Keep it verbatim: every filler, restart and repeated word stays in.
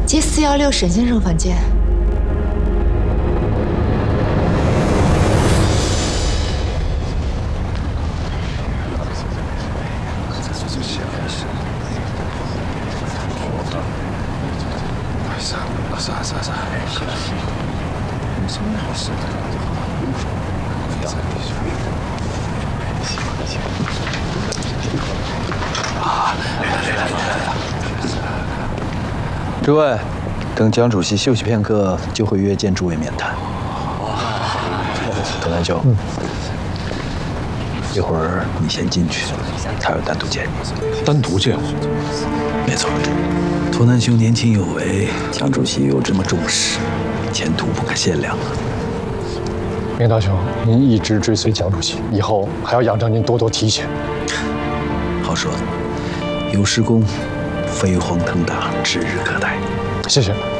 接四幺六沈先生房间。 诸位，等蒋主席休息片刻，就会约见诸位面谈。佟南兄，嗯，一会儿你先进去，他要单独见你。 单独见我？ 没错，佟南兄年轻有为，蒋主席又这么重视，前途不可限量啊。 明大兄，您一直追随蒋主席，以后还要仰仗您多多提携。 好说，有失功，飞黄腾达，指日可待。 谢谢。